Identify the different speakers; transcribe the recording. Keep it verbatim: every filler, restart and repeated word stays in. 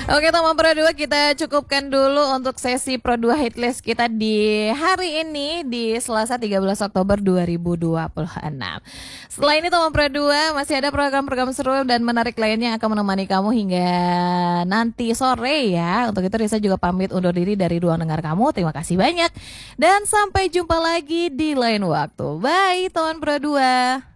Speaker 1: Oke teman Pro dua, kita cukupkan dulu untuk sesi Pro dua Hitlist kita di hari ini di Selasa tiga belas Oktober dua ribu dua puluh enam. Setelah ini teman Pro dua masih ada program-program seru dan menarik lainnya yang akan menemani kamu hingga nanti sore ya. Untuk itu Risa juga pamit undur diri dari ruang dengar kamu. Terima kasih banyak dan sampai jumpa lagi di lain waktu. Bye teman Pro dua.